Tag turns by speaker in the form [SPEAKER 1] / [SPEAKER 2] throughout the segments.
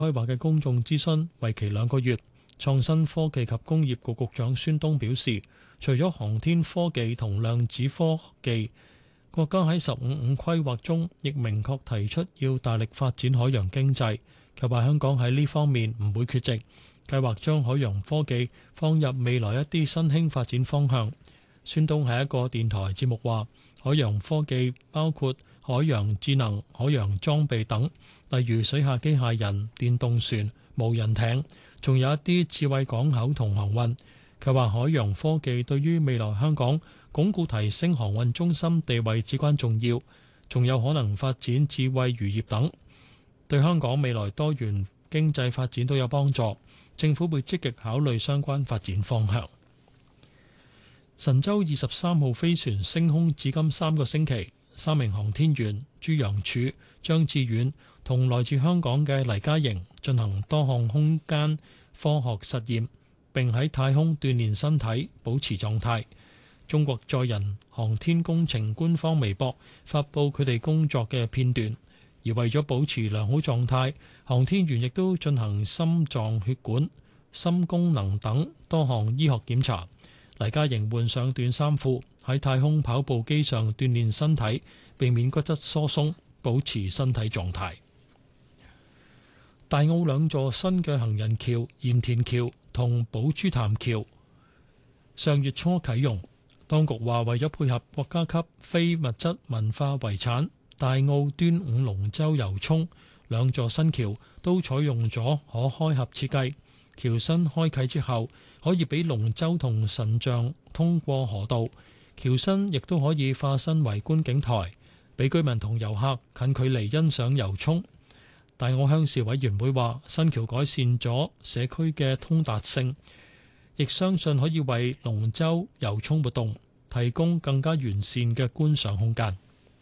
[SPEAKER 1] 開劃嘅公眾諮詢，為期2個月。創新科技及工業局局長孫東表示，除咗航天科技同量子科技，國家喺15/5規劃中亦明確提出要大力發展海洋經濟。佢話香港喺呢方面唔會缺席，計劃將海洋科技放入未來一啲新興發展方向。孫東喺一個電台節目話，海洋科技包括海洋智能、海洋裝備等，例如水下機械人、電動船、無人艇，仲有一啲智慧港口同航運。佢話海洋科技對於未來香港鞏固提升航運中心地位至關重要，仲有可能發展智慧漁業等，對香港未來多元經濟發展都有幫助。政府會積極考慮相關發展方向。神舟23號飛船升空至今3個星期，3名航天員朱楊柱、張志遠同來自香港嘅黎嘉瑩進行多項空間科學實驗，並喺太空鍛煉身體，保持狀態。中國載人航天工程官方微博發布佢哋工作嘅片段，而為咗保持良好狀態，航天員亦都進行心臟血管、心功能等多項醫學檢查。黎嘉瑩換上短衫褲喺太空跑步機上鍛煉身體，避免骨質疏鬆，保持身體狀態。大澳2座新嘅行人橋鹽田橋同寶珠潭橋上月初啟用。當局話，為咗配合國家級非物質文化遺產大澳端午龍舟遊涌，2座新橋都採用咗可開合設計。橋身開啟之後，可以俾龍舟同神像通過河道，橋身亦都可以化身為觀景台，俾居民同遊客近距離欣賞遊涌。大澳鄉事委員會話，新橋改善咗社區嘅通達性，亦相信可以為龍舟遊涌活動提供更加完善嘅觀賞空間。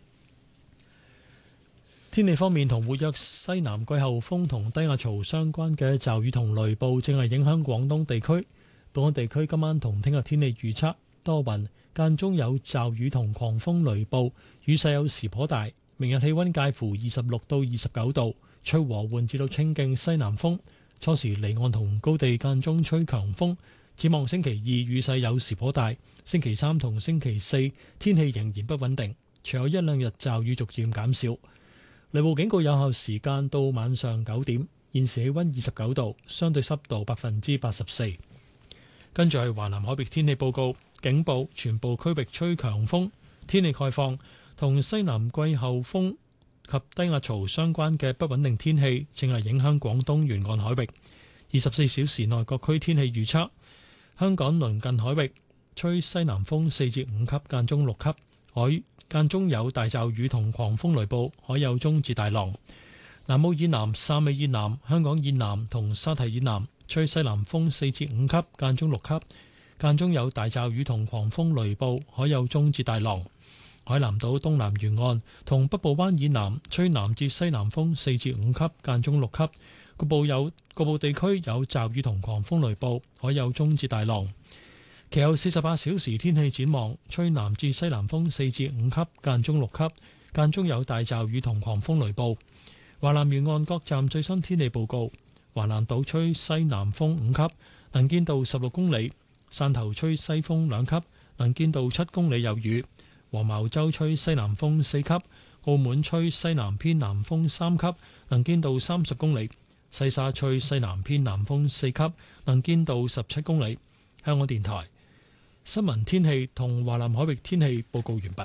[SPEAKER 1] 天氣方面，同活躍西南季候風同低壓槽相關嘅驟雨同雷暴正係影響廣東地區。本港地區今晚同聽日天氣預測多雲，間中有驟雨同狂風雷暴，雨勢有時頗大。明日氣溫介乎26到29度，吹和緩至到清勁西南風，初時離岸同高地間中吹強風。展望星期2雨勢有時頗大，星期3同星期4天氣仍然不穩定，隨後1-2日驟雨逐漸減少。雷暴警告有效時間到晚上9點。現時氣溫29度，相對濕度84%。跟住係華南海域天氣報告，警報全部區域吹強風，天氣概況同西南季候風及低壓槽相關嘅不穩定天氣正係影響廣東沿岸海域。24小時內各區天氣預測：香港鄰近海域吹西南風4至5級，間中6級，海間中有大驟雨同狂風雷暴，海有中至大浪。南澳以南、汕尾以南、香港以南同沙堤以南吹西南風4至5級，間中6級，間中有大驟雨同狂風雷暴，海有中至大浪。海南島東南沿岸同北部灣以南吹南至西南風4至5級，間中6級，局部地區有驟雨同狂風雷暴，海有中至大浪。其後48小時天氣展望，吹南至西南風4至5級，間中6級，間中有大驟雨同狂風雷暴。華南沿岸各站最新天氣報告：華南島吹西南風5級，能見度16公里；汕頭吹西風2級，能見度7公里有雨；黃茅洲吹西南風4級；澳門吹西南偏南風3級，能見度30公里；西沙吹西南偏南風4級，能見度17公里。香港電台新聞天氣同華南海域天氣報告完畢。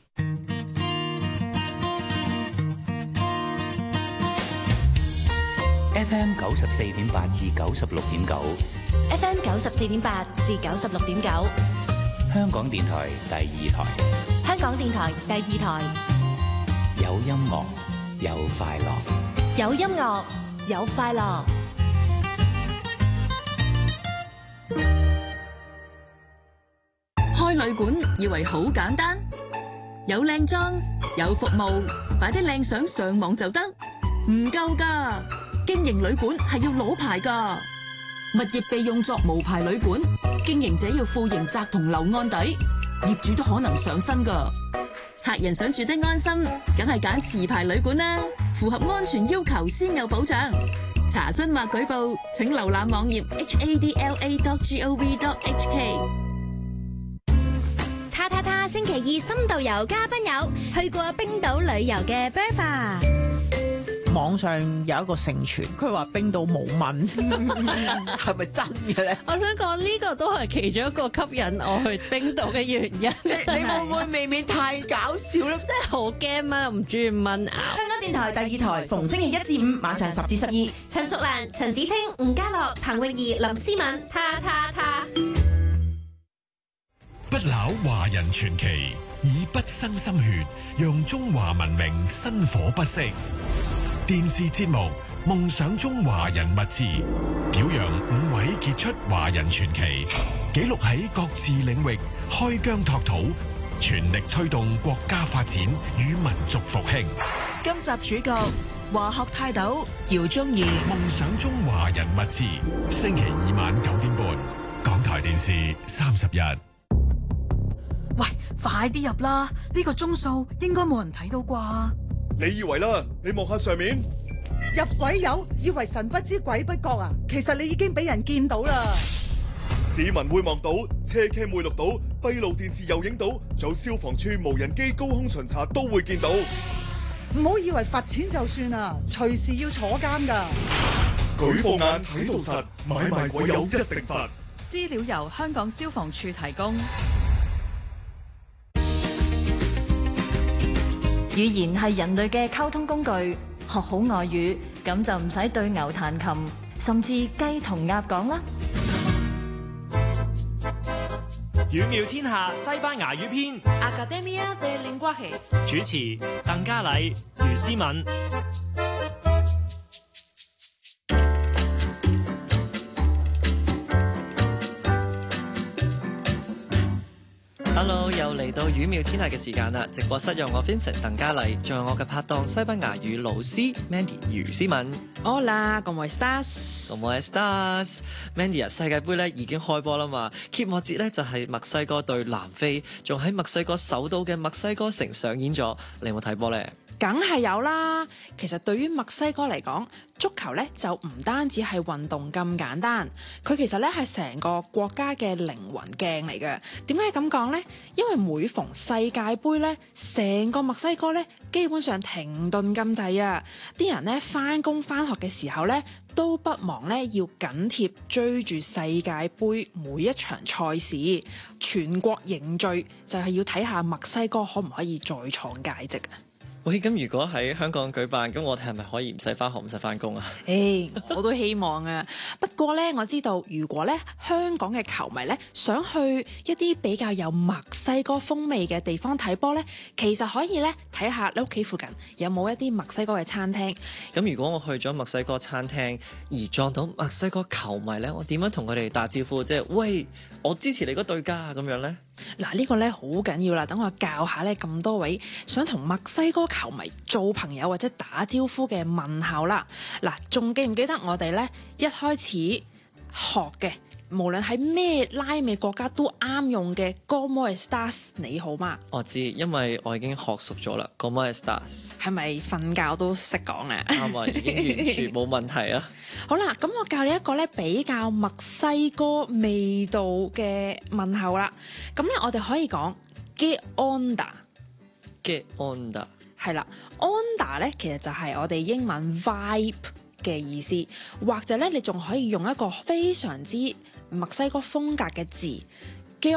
[SPEAKER 2] FM 94.8至96.9
[SPEAKER 3] ，FM 94.8至96.9，
[SPEAKER 2] 香港電台第2台，
[SPEAKER 3] 香港電台第2台，
[SPEAKER 2] 有音樂有快樂，
[SPEAKER 3] 有音樂有快樂。
[SPEAKER 4] 開旅館以為好簡單，有靚裝有服務，擺啲靚相上網就得，唔夠㗎。經營旅館係要攞牌㗎，物業被用作無牌旅館，經營者要負刑責同留案底，業主都可能上身㗎。客人想住得安心，梗係揀持牌旅館啦，符合安全要求先有保障。 查詢或舉報請瀏覽網頁 hadla.gov.hk。
[SPEAKER 3] 他星期二深度遊嘉賓有去過冰島旅遊嘅 Bertha。
[SPEAKER 5] 網上有一個盛傳，佢話冰島冇蚊，係咪真嘅咧？
[SPEAKER 6] 我想講呢個都係其中一個吸引我去冰島嘅原因。
[SPEAKER 5] 你會唔會未免太搞笑咧？
[SPEAKER 6] 真係好驚蚊，唔中意蚊咬。
[SPEAKER 7] 香港電台第二台，逢星期一至五晚上10至12。
[SPEAKER 3] 陳淑蘭、陳子清、吳家樂、彭詠儀、林思敏，他。
[SPEAKER 8] 不朽華人傳奇，以不生心血，讓中華文明薪火不息。電視節目《夢想中華人物誌》，表揚5位傑出華人傳奇，記錄喺各自領域開疆拓土，全力推動國家發展與民族復興。
[SPEAKER 7] 今集主角華學泰斗姚宗義。
[SPEAKER 8] 《夢想中華人物誌》，星期二晚9點半，港台電視31。
[SPEAKER 9] 喂，快啲入啦！呢個鐘數應該冇人睇到啩？
[SPEAKER 10] 你以為啦？你望下上面，
[SPEAKER 11] 入鬼友以為神不知鬼不覺啊！其實你已經俾人見到啦。
[SPEAKER 10] 市民會望到，車 cam 會錄到，閉路電視又影到，仲有消防處無人機高空巡查都會見到。
[SPEAKER 11] 唔好以為罰錢就算啦，隨時要坐監㗎。
[SPEAKER 10] 舉報眼睇到實，買賣鬼友一定罰。
[SPEAKER 9] 資料由香港消防處提供。
[SPEAKER 12] 語言係人類嘅溝通工具，學好外語，咁就唔使對牛彈琴，甚至雞同鴨講啦。
[SPEAKER 13] 語妙天下西班牙語篇
[SPEAKER 14] Academia de Lenguajes
[SPEAKER 13] 主持鄧嘉禮、余思敏。
[SPEAKER 15] Hello， 又嚟到語妙天下嘅時間啦！直播室有我 Vincent 鄧嘉麗，仲有我嘅拍檔西班牙語老師 Mandy 余思敏。
[SPEAKER 6] Hola，¿cómo estás？¿Cómo
[SPEAKER 15] estás？Mandy 啊，世界盃咧已經開波啦嘛！揭幕節咧就係墨西哥對南非，仲喺墨西哥首都嘅墨西哥城上演咗。你有冇睇波咧？
[SPEAKER 6] 梗係有啦！其實對於墨西哥嚟講，足球咧就唔單止係運動咁簡單，佢其實咧係成個國家嘅靈魂鏡嚟嘅。點解咁講呢？因為每逢世界盃咧，成個墨西哥咧基本上停頓咁滯啊！啲人咧返工返學嘅時候咧，都不忘咧要緊貼追住世界盃每一場賽事，全國凝聚就係要睇下墨西哥可唔可以再創佳績啊！
[SPEAKER 15] 喂，咁如果喺香港舉辦，咁我哋係咪可以唔使返學唔使返工啊？
[SPEAKER 6] 我都希望啊。不過咧，我知道如果咧香港嘅球迷咧想去一啲比較有墨西哥風味嘅地方睇波咧，其實可以咧睇下你屋企附近有冇一啲墨西哥嘅餐廳。
[SPEAKER 15] 咁如果我去咗墨西哥餐廳而撞到墨西哥球迷咧，我點樣同佢哋打招呼？即係喂，我支持你嗰隊㗎咁樣咧？
[SPEAKER 6] 嗱，呢個咧好緊要啦，等我教下咧咁多位想同墨西哥球迷做朋友或者打招呼嘅問候啦。嗱，仲記唔記得我哋咧一開始學嘅，無論喺咩拉美國家都啱用嘅 Como estás 你好嗎？
[SPEAKER 15] 我知，因為我已經學熟咗啦。Como estás
[SPEAKER 6] 係咪瞓覺都識講啊？
[SPEAKER 15] 啱啊，已經完全冇問題啊！
[SPEAKER 6] 好啦，咁我教你一個咧比較墨西哥味道嘅問候啦。咁咧我哋可以講 ¿Qué onda？¿Qué
[SPEAKER 15] onda？
[SPEAKER 6] 係啦 ，onda 咧其實就係我哋英文 vibe 嘅意思，或者咧你仲可以用一個非常之墨西哥風格嘅字 ¿Qué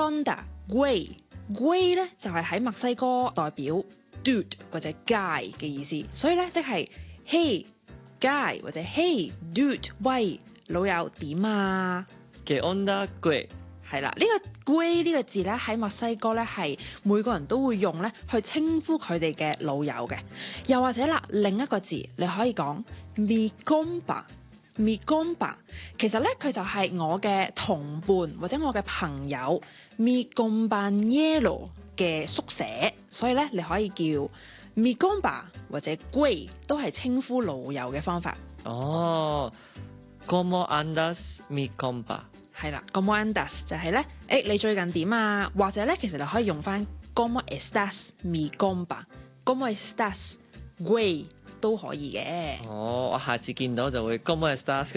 [SPEAKER 6] onda？Güey 咧就係喺墨西哥代表 dude 或者 guy 嘅意思，所以咧即係 Hey guy 或者 Hey dude， 喂老友點啊
[SPEAKER 15] ？¿Qué onda？Güey
[SPEAKER 6] 係啦，呢個 güey 呢個字咧喺墨西哥咧係每個人都會用咧去稱呼佢哋嘅老友嘅，又或者啦另一個字你可以講 mi compa，mi compa， 其實咧佢就係我嘅同伴或者我嘅朋友 mi compañero 嘅縮寫，所以咧你可以叫 mi compa 或者 güey 都係稱呼老友嘅方法。
[SPEAKER 15] 哦，¿Cómo andas mi compa？
[SPEAKER 6] 係啦，Como andas 就係咧，你最近點啊？或者咧，其實你可以用翻 Como estás mi compa，Como estás güey 都可以嘅。
[SPEAKER 15] 哦，我下次見到就會 Como estas